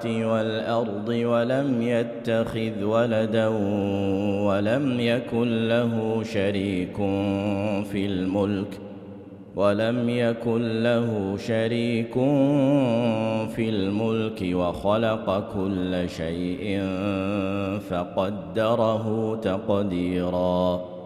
والأرض ولم يتخذ ولدا ولم يكن له شريك في الملك وخلق كل شيء فقدره تقديرا.